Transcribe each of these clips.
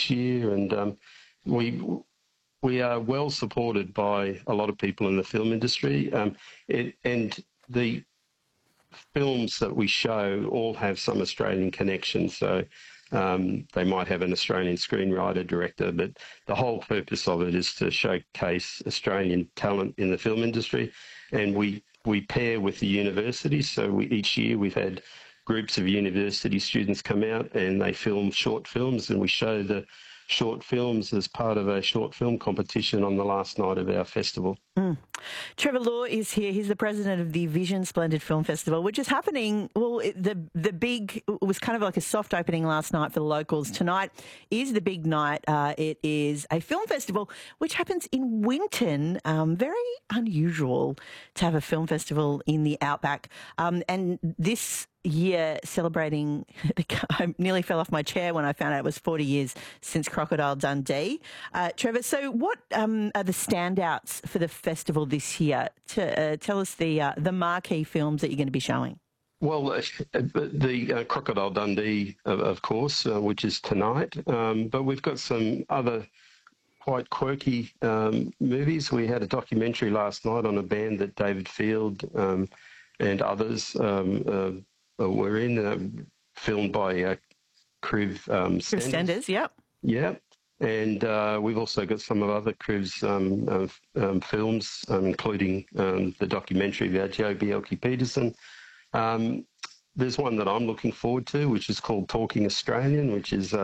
each year, and we we are well supported by a lot of people in the film industry, and the films that we show all have some Australian connection. So they might have an Australian screenwriter, director, but the whole purpose of it is to showcase Australian talent in the film industry. And we pair with the universities. So each year we've had groups of university students come out and they film short films, and we show the short films as part of a short film competition on the last night of our festival. Trevor Law is here. He's the president of the Vision Splendid Film Festival, which is happening. Well, it was kind of like a soft opening last night for the locals. Tonight is the big night. It is a film festival which happens in Winton. Very unusual to have a film festival in the outback. And this year celebrating, I nearly fell off my chair when I found out it was 40 years since Crocodile Dundee. Trevor, so what are the standouts for the festival this year? Tell us the marquee films that you're going to be showing. Well, the Crocodile Dundee, of course, which is tonight, but we've got some other quite quirky movies. We had a documentary last night on a band that David Field and others were in, filmed by Kriv Stenders, yep. Yeah, and we've also got some of other Kriv's films, including the documentary about Joe Bjelke-Petersen. There's one that I'm looking forward to, which is called Talking Australian, which is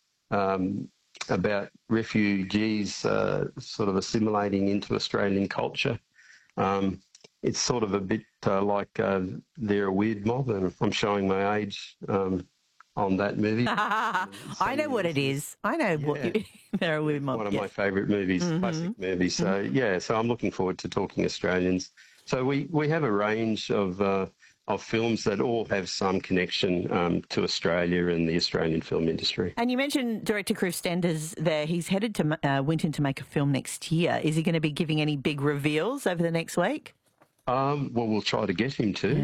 about refugees sort of assimilating into Australian culture. It's sort of a bit like They're a Weird Mob, and I'm showing my age on that movie. I know what it is. I know what They're a Weird Mob. One of my favourite movies, classic movies. So, so I'm looking forward to Talking Australians. So we have a range of films that all have some connection to Australia and the Australian film industry. And you mentioned director Kriv Stenders there. He's headed to Winton to make a film next year. Is he going to be giving any big reveals over the next week? Well, we'll try to get him to.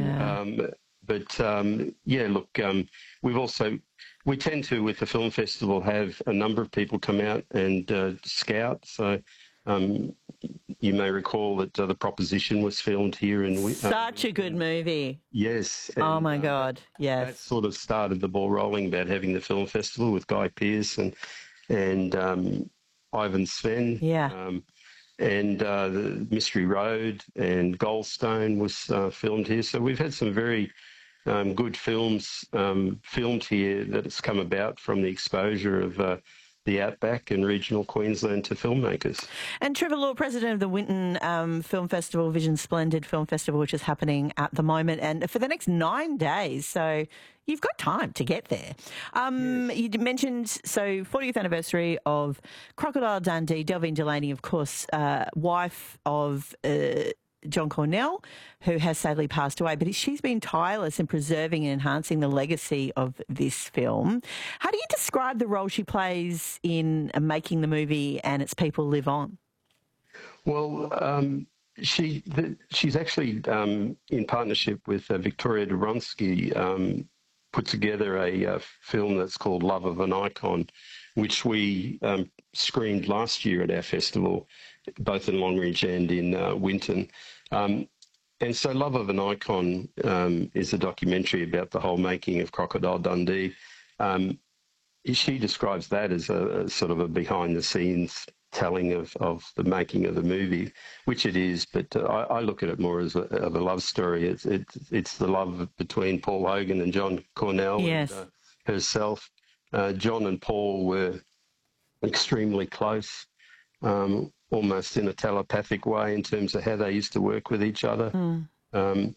Yeah. Look, we tend to, with the film festival, have a number of people come out and scout. So you may recall that The Proposition was filmed here in Winton. Such a good movie. Yes. And, oh, my God, yes. That sort of started the ball rolling about having the film festival with Guy Pearce and Ivan Sven. Yeah. And the Mystery Road and Goldstone was filmed here. So we've had some very good films filmed here that has come about from the exposure of the outback and regional Queensland to filmmakers. And Trevor Law, president of the Winton Film Festival, Vision Splendid Film Festival, which is happening at the moment and for the next 9 days. So you've got time to get there. Yes. You mentioned, 40th anniversary of Crocodile Dundee. Delvine Delaney, of course, wife of John Cornell, who has sadly passed away, but she's been tireless in preserving and enhancing the legacy of this film. How do you describe the role she plays in making the movie and its people live on? Well, she's actually, in partnership with Victoria Dobronsky, put together a film that's called Love of an Icon, which we screened last year at our festival, both in Longridge and in Winton. And so Love of an Icon is a documentary about the whole making of Crocodile Dundee. She describes that as a sort of a behind-the-scenes telling of the making of the movie, which it is, but I look at it more as a love story. It's the love between Paul Hogan and John Cornell and herself. John and Paul were extremely close, almost in a telepathic way in terms of how they used to work with each other. And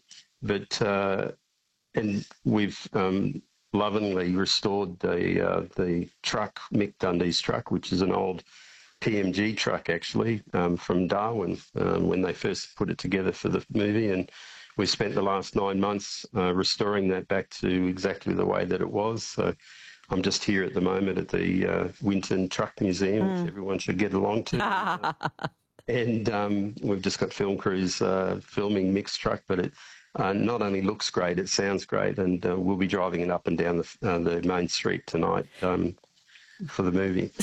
we've lovingly restored the truck, Mick Dundee's truck, which is an old PMG truck actually from Darwin when they first put it together for the movie, and we spent the last 9 months restoring that back to exactly the way that it was. So I'm just here at the moment at the Winton Truck Museum, which everyone should get along to. And we've just got film crews filming Mick's truck, but it not only looks great, it sounds great, and we'll be driving it up and down the main street tonight for the movie.